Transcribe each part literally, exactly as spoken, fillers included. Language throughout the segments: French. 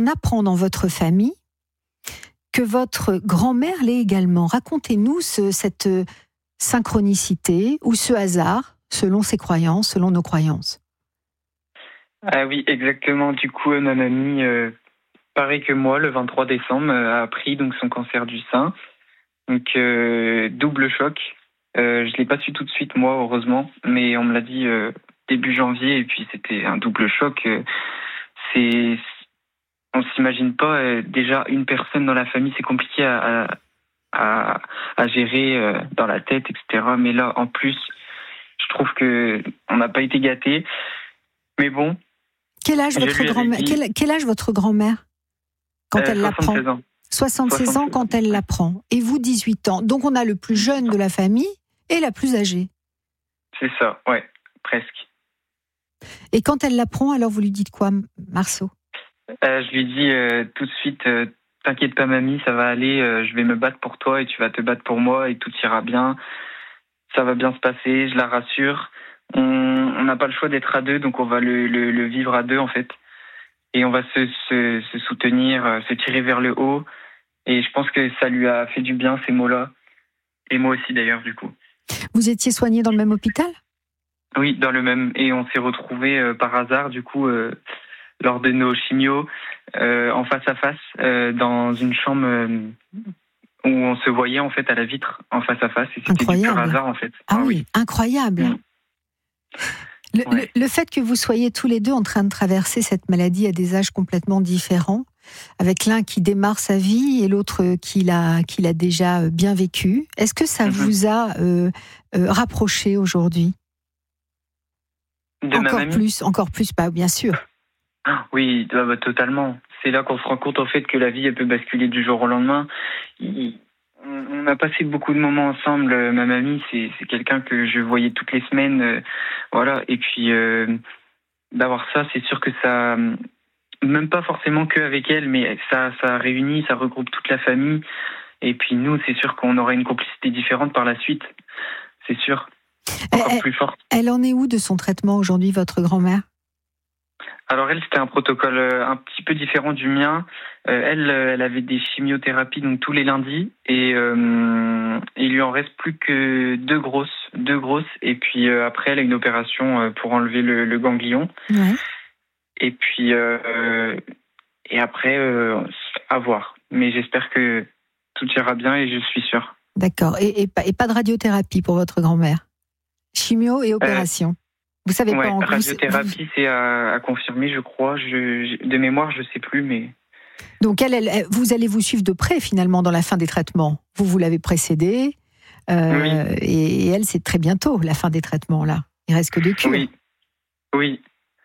on apprend dans votre famille que votre grand-mère l'est également. Racontez-nous ce, cette synchronicité ou ce hasard, selon ses croyances, selon nos croyances. Ah oui, exactement. Du coup, ma mamie, euh, pareil que moi, le vingt-trois décembre, a appris donc son cancer du sein. Donc, euh, double choc. Euh, je ne l'ai pas su tout de suite, moi, heureusement, mais on me l'a dit euh, début janvier, et puis c'était un double choc. Euh, c'est... On s'imagine pas, euh, déjà, une personne dans la famille, c'est compliqué à, à, à gérer euh, dans la tête, et cetera. Mais là, en plus, je trouve qu'on n'a pas été gâtés. Mais bon. Quel âge, votre grand-mère, dit... quel, quel âge votre grand-mère quand euh, elle l'apprend ? soixante-seize ans. soixante-seize ans quand elle l'apprend. Et vous, dix-huit ans. Donc on a le plus jeune de la famille et la plus âgée. C'est ça, ouais, presque. Et quand elle l'apprend, alors vous lui dites quoi, Marceau ? euh, Je lui dis euh, tout de suite, euh, t'inquiète pas mamie, ça va aller, euh, je vais me battre pour toi et tu vas te battre pour moi et tout ira bien. Ça va bien se passer, je la rassure. On n'a pas le choix d'être à deux, donc on va le, le, le vivre à deux en fait. Et on va se, se, se soutenir, euh, se tirer vers le haut. Et je pense que ça lui a fait du bien, ces mots-là. Et moi aussi, d'ailleurs, du coup. Vous étiez soigné dans le même hôpital ? Oui, dans le même. Et on s'est retrouvés euh, par hasard, du coup, euh, lors de nos chimios, euh, en face à face, euh, dans une chambre euh, où on se voyait, en fait, à la vitre, en face à face. Et c'était incroyable. Du pur hasard, en fait. Ah, ah oui, incroyable. Mmh. Le, ouais. le, le fait que vous soyez tous les deux en train de traverser cette maladie à des âges complètement différents, avec l'un qui démarre sa vie et l'autre qui l'a, qui l'a déjà bien vécu, est-ce que ça mm-hmm. vous a euh, euh, rapproché aujourd'hui ? De encore ma mamie ? plus, encore plus, bah, bien sûr. Oui, bah, bah, totalement. C'est là qu'on se rend compte en fait que la vie elle peut basculer du jour au lendemain. Il... On a passé beaucoup de moments ensemble. Ma mamie, c'est, c'est quelqu'un que je voyais toutes les semaines, euh, voilà. Et puis euh, d'avoir ça, c'est sûr que ça, même pas forcément que avec elle, mais ça, ça réunit, ça regroupe toute la famille. Et puis nous, c'est sûr qu'on aura une complicité différente par la suite, c'est sûr, encore elle, plus forte. Elle en est où de son traitement aujourd'hui, votre grand-mère ? Alors elle, c'était un protocole un petit peu différent du mien. Euh, elle, elle avait des chimiothérapies donc tous les lundis et euh, il lui en reste plus que deux grosses, deux grosses. Et puis euh, après, elle a une opération pour enlever le, le ganglion. Ouais. Et puis euh, et après, euh, à voir. Mais j'espère que tout ira bien et je suis sûre. D'accord. Et, et, pas, et pas de radiothérapie pour votre grand-mère ? Chimio et opération. Euh, Vous savez ouais, pas en plus. Radiothérapie, c'est à, à confirmer, je crois. Je, je, de mémoire, je sais plus, mais. Donc, elle, elle, vous allez vous suivre de près finalement dans la fin des traitements. Vous, vous l'avez précédée, euh, oui. et, et elle, c'est très bientôt la fin des traitements là. Il reste que deux cures. Oui, oui,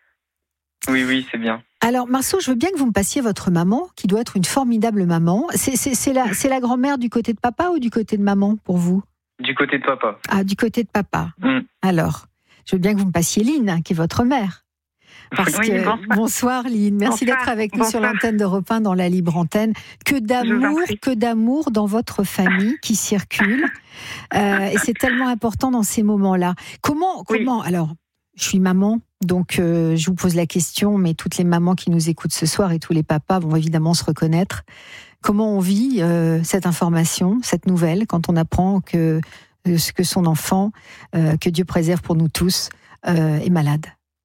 oui, oui, c'est bien. Alors, Marceau, je veux bien que vous me passiez votre maman, qui doit être une formidable maman. C'est, c'est, c'est la, c'est la grand-mère du côté de papa ou du côté de maman pour vous ? Du côté de papa. Ah, du côté de papa. Mm. Alors. Je veux bien que vous me passiez Lynn, qui est votre mère. Parce oui, que... bonsoir. bonsoir Lynn, merci bonsoir. d'être avec nous bonsoir. Sur l'antenne d'Europe un dans la libre antenne. Que d'amour, que d'amour dans votre famille qui circule. euh, et c'est tellement important dans ces moments-là. Comment, oui. comment alors, je suis maman, donc euh, je vous pose la question, mais toutes les mamans qui nous écoutent ce soir et tous les papas vont évidemment se reconnaître. Comment on vit euh, cette information, cette nouvelle, quand on apprend que que son enfant, euh, que Dieu préserve pour nous tous, euh, est malade ?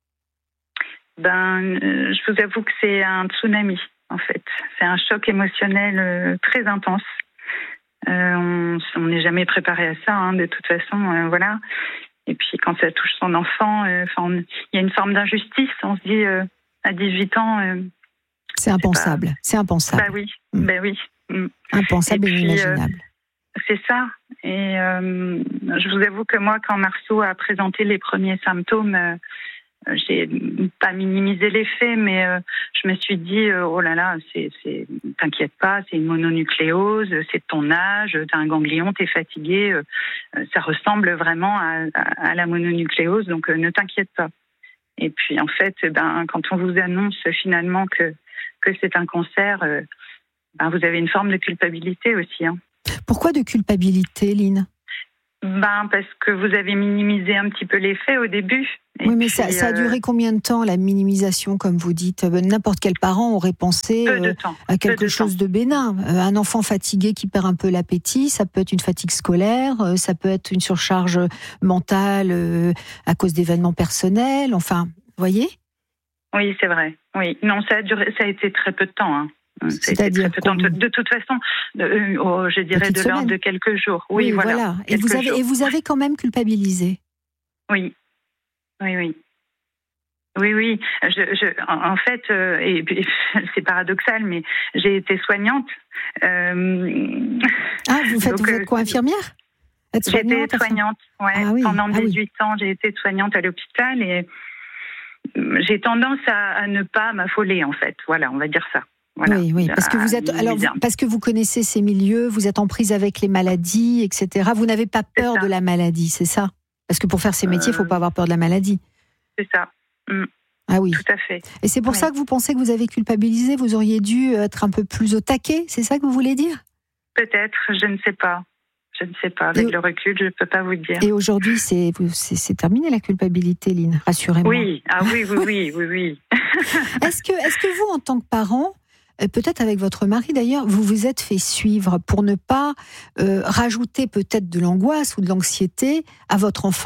Ben, euh, je vous avoue que c'est un tsunami, en fait. C'est un choc émotionnel euh, très intense. Euh, on n'est jamais préparé à ça, hein, de toute façon, euh, voilà. Et puis quand ça touche son enfant, il euh, y a une forme d'injustice. On se dit, euh, à dix-huit ans... Euh, c'est impensable, c'est, pas... c'est impensable. Bah oui, mmh. bah oui. Mmh. Impensable et, et inimaginable. Euh, C'est ça. Et euh, je vous avoue que moi, quand Marceau a présenté les premiers symptômes, euh, j'ai pas minimisé les faits, mais euh, je me suis dit, euh, oh là là, c'est, c'est, t'inquiète pas, c'est une mononucléose, c'est de ton âge, t'as un ganglion, t'es fatigué, euh, ça ressemble vraiment à, à, à la mononucléose, donc euh, ne t'inquiète pas. Et puis en fait, ben, quand on vous annonce finalement que, que c'est un cancer, euh, ben, vous avez une forme de culpabilité aussi, hein. Pourquoi de culpabilité, Lynn ? Ben, parce que vous avez minimisé un petit peu les faits au début. Et oui, mais puis, ça, ça a duré combien de temps, la minimisation, comme vous dites ? N'importe quel parent aurait pensé euh, à quelque chose de, de bénin. Euh, un enfant fatigué qui perd un peu l'appétit, ça peut être une fatigue scolaire, euh, ça peut être une surcharge mentale euh, à cause d'événements personnels, enfin, vous voyez ? Oui, c'est vrai. Oui, non, ça a duré, ça a été très peu de temps, hein. C'est-à-dire de, de toute façon, de, oh, je dirais de l'ordre de quelques jours. Oui, oui voilà. voilà. Et vous avez jours. et vous avez quand même culpabilisé. Oui, oui, oui, oui, oui. Je, je, en fait, euh, et puis, c'est paradoxal, mais j'ai été soignante. Euh... Ah, vous faites, Donc, vous êtes quoi, infirmière ? J'ai été soignante. Ouais. Ah, oui. Pendant dix-huit ah, oui. ans, j'ai été soignante à l'hôpital et j'ai tendance à, à ne pas m'affoler, en fait. Voilà, on va dire ça. Voilà. Oui, oui, parce que vous êtes, alors vous, parce que vous connaissez ces milieux, vous êtes en prise avec les maladies, et cetera. Vous n'avez pas peur de la maladie, c'est ça ? Parce que pour faire ces métiers, il euh... ne faut pas avoir peur de la maladie. C'est ça. Mmh. Ah oui. Tout à fait. Et c'est pour oui. ça que vous pensez que vous avez culpabilisé ? Vous auriez dû être un peu plus au taquet, c'est ça que vous voulez dire ? Peut-être, je ne sais pas. Je ne sais pas. Avec et... le recul, je ne peux pas vous le dire. Et aujourd'hui, c'est, c'est, c'est terminé la culpabilité, Lynn, rassurez-moi. Oui, ah oui, oui, oui, oui, oui. est-ce que, est-ce que vous, en tant que parent, peut-être avec votre mari d'ailleurs, vous vous êtes fait suivre pour ne pas euh, rajouter peut-être de l'angoisse ou de l'anxiété à votre enfant ?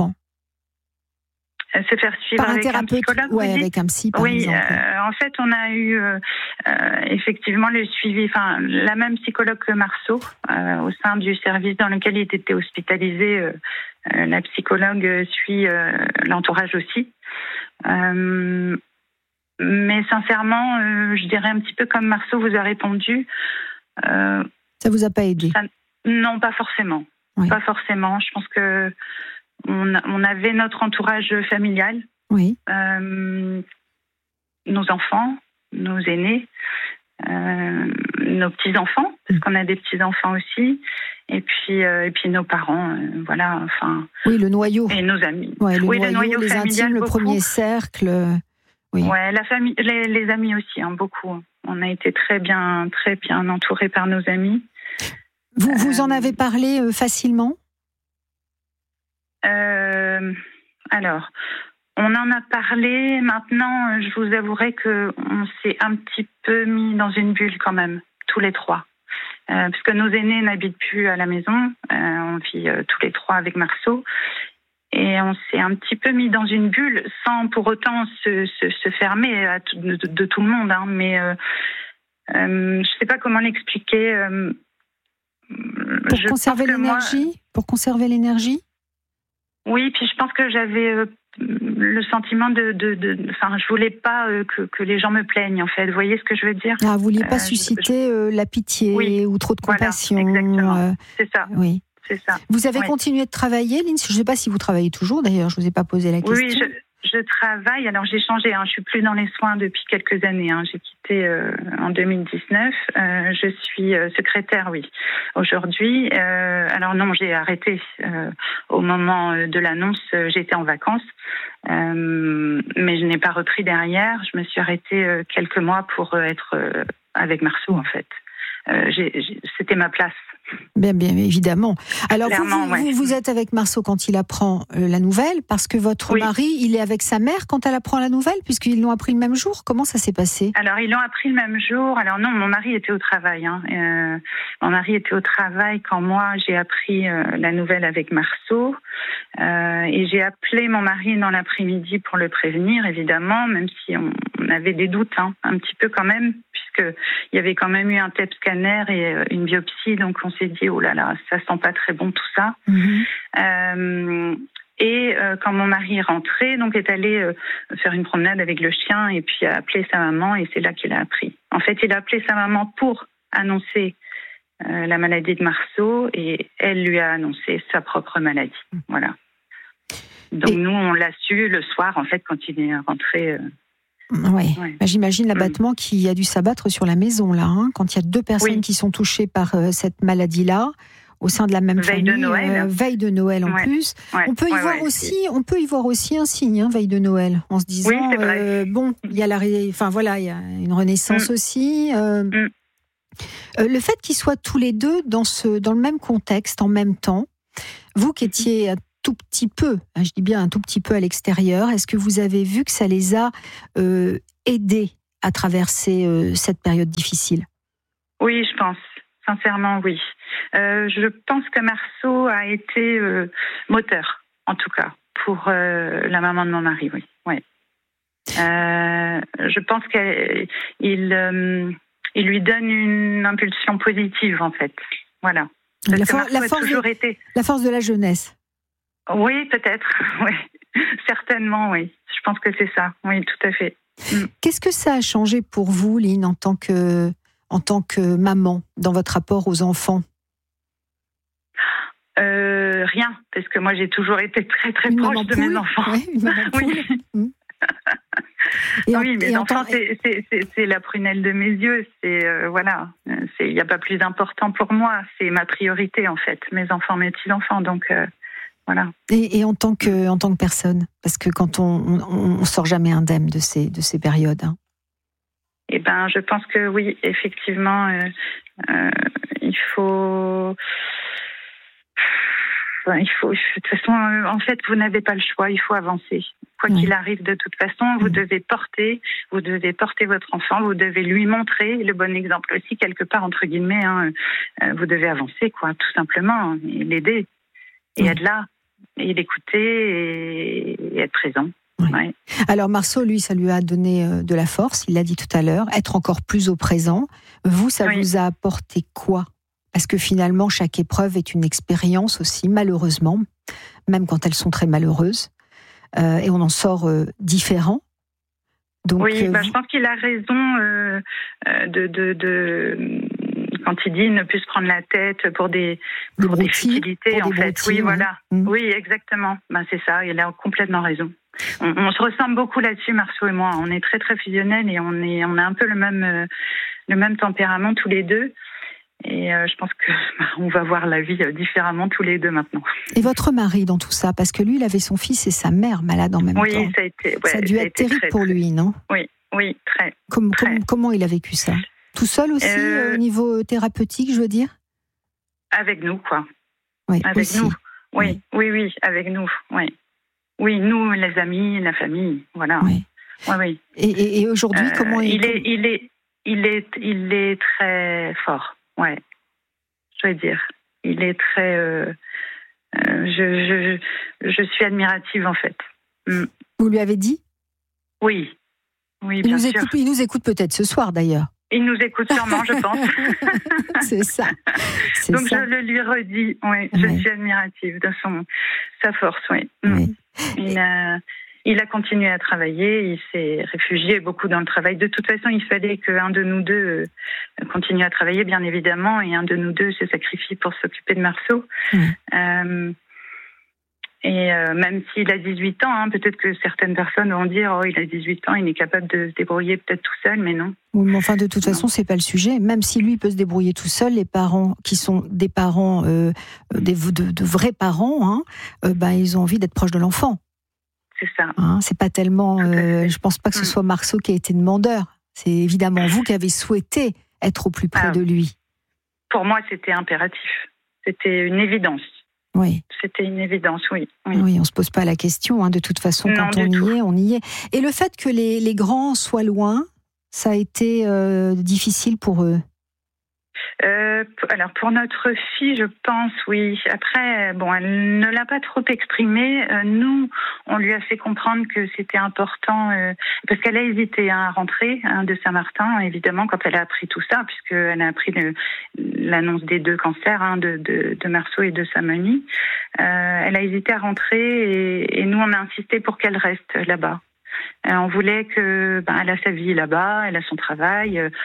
Se faire suivre par un avec thérapeute, un psychologue, ouais, avec un psy, par oui, exemple. Euh, en fait, on a eu euh, euh, effectivement le suivi, enfin la même psychologue que Marceau euh, au sein du service dans lequel il était hospitalisé. Euh, euh, la psychologue suit euh, l'entourage aussi. Euh, mais sincèrement, euh, je dirais un petit peu comme Marceau vous a répondu. Euh, ça vous a pas aidé ? ça, Non, pas forcément. Oui. Pas forcément. Je pense que On, on avait notre entourage familial, oui. euh, nos enfants, nos aînés, euh, nos petits-enfants, parce qu'on a des petits-enfants aussi, et puis, euh, et puis nos parents, euh, voilà, enfin... Oui, le noyau. Et nos amis. Ouais, le, oui, noyau, le noyau les familial, intimes, beaucoup. Le premier cercle... Oui. Ouais, la famille, les, les amis aussi, hein, beaucoup. On a été très bien, très bien entourés par nos amis. Vous, euh, vous en avez parlé euh, facilement ? Euh, alors, on en a parlé. Maintenant, je vous avouerai qu'on s'est un petit peu mis dans une bulle quand même, tous les trois. Euh, parce que nos aînés n'habitent plus à la maison. Euh, on vit euh, tous les trois avec Marceau. Et on s'est un petit peu mis dans une bulle, sans pour autant se, se, se fermer à tout, de, de tout le monde. Hein, mais euh, euh, je ne sais pas comment l'expliquer. Euh, pour conserver l'énergie moi... Pour conserver l'énergie Oui, puis je pense que j'avais euh, le sentiment de, de, de, enfin, je voulais pas euh, que, que les gens me plaignent, en fait. Vous voyez ce que je veux dire ? Ah, vous vouliez pas euh, susciter je... euh, la pitié oui, ou trop de compassion. Voilà, exactement. Euh, c'est ça. Oui. C'est ça. Vous avez oui. continué de travailler, Lynn ? Je ne sais pas si vous travaillez toujours. D'ailleurs, je vous ai pas posé la question. Oui, je, je travaille. Alors j'ai changé. Hein, je suis plus dans les soins depuis quelques années. Hein. J'ai quitté euh, en deux mille dix-neuf. Euh, je suis euh, secrétaire, oui, aujourd'hui. Euh, alors non, j'ai arrêté euh, au moment de l'annonce. Euh, j'étais en vacances, euh, mais je n'ai pas repris derrière. Je me suis arrêtée euh, quelques mois pour euh, être euh, avec Marceau, en fait. Euh, j'ai, j'ai, c'était ma place. Bien, bien évidemment. Alors, vous, vous, ouais. vous, vous êtes avec Marceau quand il apprend euh, la nouvelle, parce que votre oui. mari, il est avec sa mère quand elle apprend la nouvelle, puisqu'ils l'ont appris le même jour. Comment ça s'est passé ? Alors, ils l'ont appris le même jour. Alors non, mon mari était au travail. Hein. Euh, mon mari était au travail quand moi, j'ai appris euh, la nouvelle avec Marceau. Euh, et j'ai appelé mon mari dans l'après-midi pour le prévenir, évidemment, même si on, on avait des doutes, hein, un petit peu quand même, puisqu'il y avait quand même eu un T E P scanner et euh, une biopsie, donc on s'est dit, oh là là, ça sent pas très bon tout ça. Mmh. Euh, et euh, quand mon mari est rentré, donc est allé euh, faire une promenade avec le chien et puis a appelé sa maman et c'est là qu'il a appris. En fait, il a appelé sa maman pour annoncer euh, la maladie de Marceau et elle lui a annoncé sa propre maladie. Voilà. Donc et... nous, on l'a su le soir, en fait, quand il est rentré. Euh... Ouais. ouais. Bah, j'imagine l'abattement mmh. qui a dû s'abattre sur la maison, là, hein, quand il y a deux personnes oui. qui sont touchées par euh, cette maladie-là, au sein de la même veille famille, de Noël. Euh, veille de Noël en ouais. plus. Ouais. On peut y ouais, voir ouais, aussi, c'est... on peut y voir aussi un signe, hein, veille de Noël, en se disant, oui, c'est vrai. Euh, bon, il y a la, enfin voilà, il y a une renaissance mmh. aussi. Euh, mmh. euh, le fait qu'ils soient tous les deux dans ce, dans le même contexte, en même temps. Vous qui étiez un tout petit peu, hein, je dis bien un tout petit peu à l'extérieur, est-ce que vous avez vu que ça les a euh, aidés à traverser euh, cette période difficile? Oui, je pense. Sincèrement, oui. Euh, je pense que Marceau a été euh, moteur, en tout cas, pour euh, la maman de mon mari, oui. oui. Euh, je pense qu'il euh, il lui donne une impulsion positive, en fait. Voilà. La, for- la, force de, été... la force de la jeunesse. Oui, peut-être. Oui. Certainement, oui. Je pense que c'est ça. Oui, tout à fait. Mm. Qu'est-ce que ça a changé pour vous, Lynn, en tant que, en tant que maman, dans votre rapport aux enfants? euh, Rien, parce que moi, j'ai toujours été très, très une proche de poule. mes enfants. Ouais, une maman poule. Oui. Et en, oui, mes et enfants, en... c'est, c'est, c'est, c'est la prunelle de mes yeux. C'est euh, voilà, il n'y a pas plus important pour moi. C'est ma priorité en fait, mes enfants, mes petits enfants. Donc euh, voilà. Et, et en tant que en tant que personne, parce que quand on on, on sort jamais indemne de ces de ces périodes. Hein. Eh ben, je pense que oui, effectivement, euh, euh, il faut. Il faut, de toute façon, en fait, vous n'avez pas le choix, il faut avancer. Quoi oui. qu'il arrive, de toute façon, vous mmh. devez porter, vous devez porter votre enfant, vous devez lui montrer le bon exemple aussi, quelque part, entre guillemets, hein, euh, vous devez avancer, quoi, tout simplement, et l'aider, et mmh. être là, et l'écouter, et, et être présent. Oui. Ouais. Alors Marceau, lui, ça lui a donné de la force, il l'a dit tout à l'heure, être encore plus au présent. Vous, ça oui. vous a apporté quoi ? Parce que finalement, chaque épreuve est une expérience aussi, malheureusement, même quand elles sont très malheureuses. Euh, et on en sort euh, différent. Donc, oui, euh, bah, vous... je pense qu'il a raison euh, de, de, de, quand il dit ne plus se prendre la tête pour des, pour des, des futilités, en fait. Oui, voilà. Mmh. Oui, exactement. Bah, c'est ça, il a complètement raison. On, on se ressemble beaucoup là-dessus, Marceau et moi. On est très, très fusionnels et on, est, on a un peu le même, euh, le même tempérament tous les deux. Et euh, je pense que bah, on va voir la vie euh, différemment tous les deux maintenant. Et votre mari dans tout ça, parce que lui, il avait son fils et sa mère malade en même oui, temps. Oui, ça a été. Ouais, ça a dû ça être terrible très, pour très, lui, non ? Oui, oui, très. Comme, très. Comme, comment il a vécu ça ? Tout seul aussi, euh... au niveau thérapeutique, je veux dire ? Avec nous, quoi. Oui, avec aussi. nous. Oui, oui, oui, oui, avec nous. Oui, oui, nous, les amis, la famille, voilà. Oui, oui. oui. Et, et, et aujourd'hui, euh, comment il, il est, il est, il est, il est très fort. Ouais. Je veux dire, il est très. Euh, euh, je, je, je suis admirative en fait. Mm. Vous lui avez dit ? Oui, oui, il bien nous sûr. Écoute, il nous écoute peut-être ce soir d'ailleurs. Il nous écoute sûrement, je pense. C'est ça. C'est Donc ça. je le lui redis. Oui, je oui. suis admirative de son sa force. Oui. oui. Il a, il a continué à travailler. Il s'est réfugié beaucoup dans le travail. De toute façon, il fallait qu'un de nous deux continue à travailler, bien évidemment, et un de nous deux se sacrifie pour s'occuper de Marceau. Oui. Euh, Et euh, même s'il a dix-huit ans, hein, peut-être que certaines personnes vont dire « Oh, il a dix-huit ans, il est capable de se débrouiller peut-être tout seul », mais non. Oui, mais enfin, de toute non. façon, c'est pas le sujet. Même si lui peut se débrouiller tout seul, les parents qui sont des parents, euh, des, de, de vrais parents, hein, euh, ben, ils ont envie d'être proches de l'enfant. C'est ça. Hein, c'est pas tellement... Euh, je pense pas que ce soit Marceau qui a été demandeur. C'est évidemment vous qui avez souhaité être au plus près ah, de lui. Pour moi, c'était impératif. C'était une évidence. Oui. C'était une évidence, oui. Oui, oui on ne se pose pas la question. Hein. De toute façon, non, quand on tout. y est, on y est. Et le fait que les, les grands soient loin, ça a été euh, difficile pour eux ? Euh, alors pour notre fille, je pense, oui. Après, bon, elle ne l'a pas trop exprimé. Euh, nous, on lui a fait comprendre que c'était important, euh, parce qu'elle a hésité hein, à rentrer hein, de Saint-Martin, évidemment, quand elle a appris tout ça, puisqu'elle a appris le, l'annonce des deux cancers, hein, de, de, de Marceau et de Samani. Euh, elle a hésité à rentrer et, et nous, on a insisté pour qu'elle reste là-bas. Euh, on voulait que, ben, elle a sa vie là-bas, elle a son travail. Euh,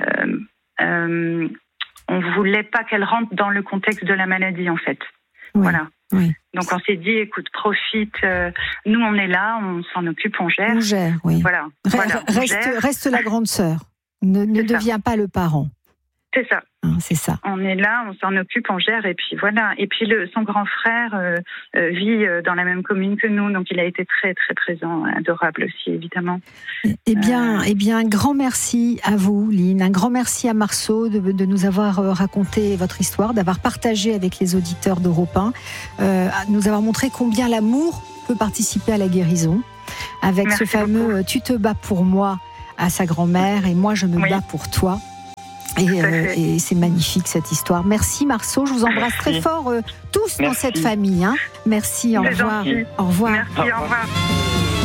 euh, On ne voulait pas qu'elle rentre dans le contexte de la maladie, en fait. Oui, voilà. Oui. Donc, on s'est dit, écoute, profite. Euh, nous, on est là, on s'en occupe, on gère. On gère, oui. Voilà. Re- voilà reste, gère. reste la grande sœur. Ne, ne deviens pas le parent. C'est ça. Hein, c'est ça. On est là, on s'en occupe, on gère, et puis voilà. Et puis le, son grand frère euh, euh, vit dans la même commune que nous, donc il a été très très présent, adorable aussi, évidemment. Eh bien, euh... eh bien, un grand merci à vous, Lynn. Un grand merci à Marceau de, de nous avoir raconté votre histoire, d'avoir partagé avec les auditeurs d'Europe un, euh, nous avoir montré combien l'amour peut participer à la guérison. Avec merci ce fameux beaucoup. « Tu te bats pour moi » à sa grand-mère et moi je me oui. bats pour toi. Et, euh, et c'est magnifique cette histoire. Merci Marceau, je vous embrasse Merci. très fort euh, tous Merci. dans cette famille. Hein. Merci, au revoir. Au revoir. Merci, au revoir.